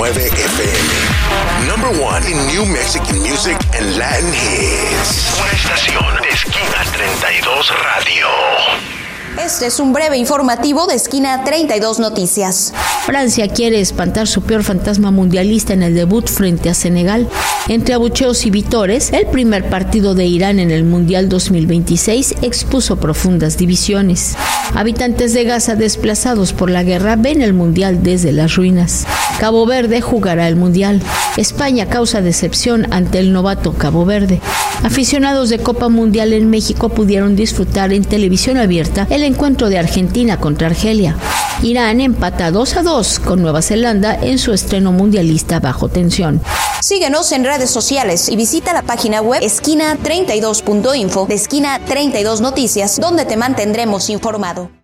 FM. Number one in New Mexican music and Latin hits. Una estación de Esquina 32 Radio. Este es un breve informativo de Esquina 32 Noticias. Francia quiere espantar su peor fantasma mundialista en el debut frente a Senegal. Entre abucheos y vítores, el primer partido de Irán en el Mundial 2026 expuso profundas divisiones. Habitantes de Gaza desplazados por la guerra ven el Mundial desde las ruinas. Cabo Verde jugará el Mundial. España causa decepción ante el novato Cabo Verde. Aficionados de Copa Mundial en México pudieron disfrutar en televisión abierta el encuentro de Argentina contra Argelia. Irán empata 2-2 con Nueva Zelanda en su estreno mundialista bajo tensión. Síguenos en redes sociales y visita la página web esquina32.info de Esquina 32 Noticias, donde te mantendremos informado.